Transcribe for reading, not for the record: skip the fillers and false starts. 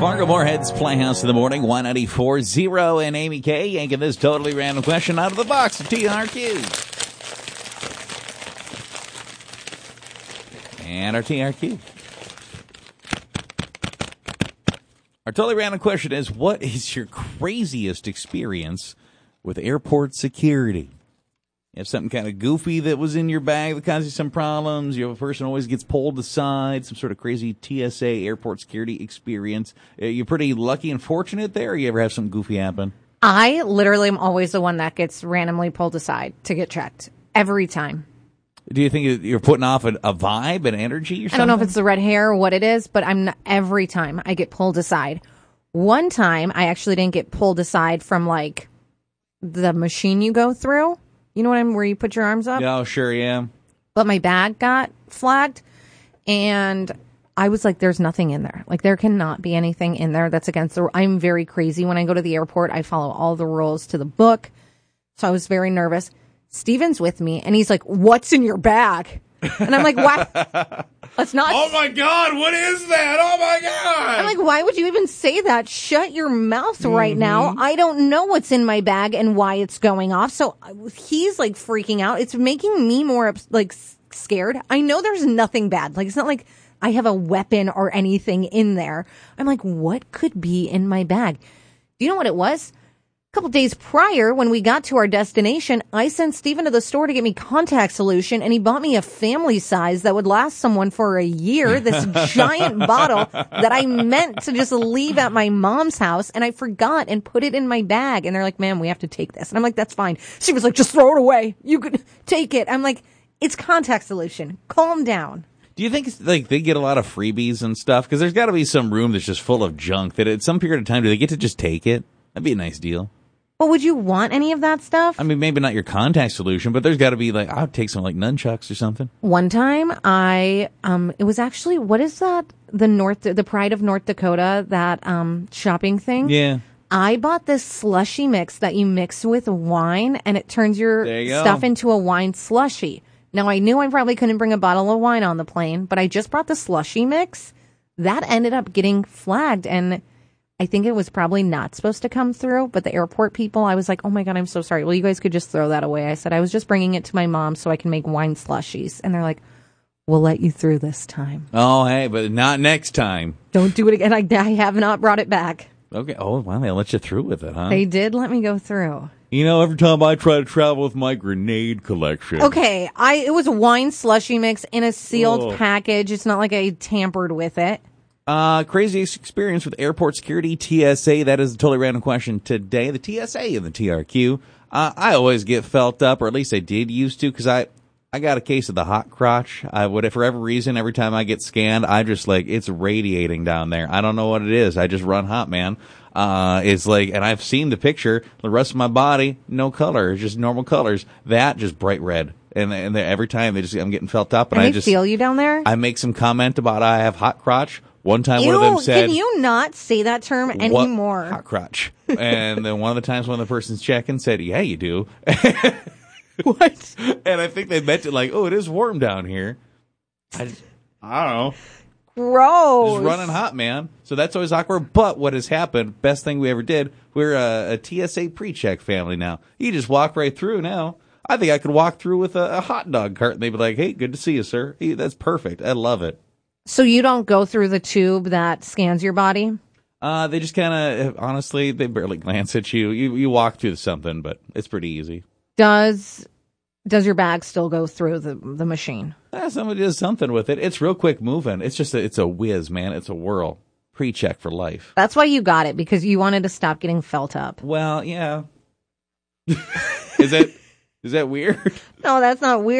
Fargo Moorhead's Playhouse in the Morning, 194.0, and Amy K. yanking this totally random question out of the box of TRQ. And our TRQ. Our totally random question is, what is your craziest experience with airport security? You have something kind of goofy that was in your bag that caused you some problems. You have a person who always gets pulled aside, some sort of crazy TSA airport security experience. You're pretty lucky and fortunate there, or you ever have something goofy happen? I literally am always the one that gets randomly pulled aside to get checked. Every time. Do you think you're putting off a vibe, an energy or something? I don't know if it's the red hair or what it is, but every time I get pulled aside. One time, I actually didn't get pulled aside from, like, the machine you go through. You know what I mean? Where you put your arms up? Oh, sure, yeah. But my bag got flagged, and I was like, there's nothing in there. Like, there cannot be anything in there that's against the... I'm very crazy. When I go to the airport, I follow all the rules to the book. So I was very nervous. Steven's with me, and he's like, what's in your bag? And I'm like, what? Let's not... Oh, my God, what is that? Oh, my God! I'm like, why would you even say that? Shut your mouth right now. I don't know what's in my bag and why it's going off. So he's, like, freaking out. It's making me more, like, scared. I know there's nothing bad. Like, it's not like I have a weapon or anything in there. I'm like, what could be in my bag? Do you know what it was? A couple days prior, when we got to our destination, I sent Steven to the store to get me contact solution, and he bought me a family size that would last someone for a year, this giant bottle that I meant to just leave at my mom's house, and I forgot and put it in my bag. And they're like, ma'am, we have to take this. And I'm like, that's fine. She was like, just throw it away. You could take it. I'm like, it's contact solution. Calm down. Do you think like they get a lot of freebies and stuff? Because there's got to be some room that's just full of junk that at some period of time, do they get to just take it? That'd be a nice deal. Well, would you want any of that stuff? I mean, maybe not your contact solution, but there's got to be like, I'll take some like nunchucks or something. One time it was actually, what is that? The Pride of North Dakota, that shopping thing? Yeah. I bought this slushy mix that you mix with wine, and it turns your stuff into a wine slushy. Now, I knew I probably couldn't bring a bottle of wine on the plane, but I just brought the slushy mix. That ended up getting flagged, and I think it was probably not supposed to come through, but the airport people, I was like, oh my God, I'm so sorry. Well, you guys could just throw that away. I said, I was just bringing it to my mom so I can make wine slushies. And they're like, we'll let you through this time. Oh, hey, but not next time. Don't do it again. I have not brought it back. Okay. Oh, wow, they let you through with it, huh? They did let me go through. You know, every time I try to travel with my grenade collection. Okay, it was a wine slushy mix in a sealed package. It's not like I tampered with it. Craziest experience with airport security, TSA. That is a totally random question today. The TSA and the TRQ. I always get felt up, or at least I did used to, because I got a case of the hot crotch. I would, for every reason, every time I get scanned, I just like, it's radiating down there. I don't know what it is. I just run hot, man. It's like, and I've seen the picture, the rest of my body, no color, just normal colors. That just bright red. And every time I'm getting felt up, and I just feel you down there. I make some comment about I have hot crotch. One time, one of them said, "Can you not say that term anymore?" Hot crotch. And then one of the times, when the person's checking, said, "Yeah, you do." What? And I think they meant it like, "Oh, it is warm down here." I don't know. Gross. Just running hot, man. So that's always awkward. But what has happened? Best thing we ever did. We're a TSA pre-check family now. You just walk right through now. I think I could walk through with a hot dog cart, and they'd be like, "Hey, good to see you, sir." Hey, that's perfect. I love it. So you don't go through the tube that scans your body? They just kind of, honestly, they barely glance at you. You walk through something, but it's pretty easy. Does your bag still go through the machine? Somebody does something with it. It's real quick moving. It's just it's a whiz, man. It's a whirl. Pre-check for life. That's why you got it, because you wanted to stop getting felt up. Well, yeah. Is that weird? No, that's not weird.